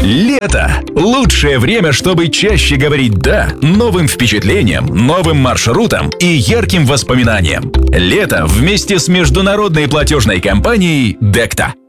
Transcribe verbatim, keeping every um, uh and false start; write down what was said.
Лето – лучшее время, чтобы чаще говорить «да» новым впечатлениям, новым маршрутам и ярким воспоминаниям. Лето вместе с международной платежной компанией Декта.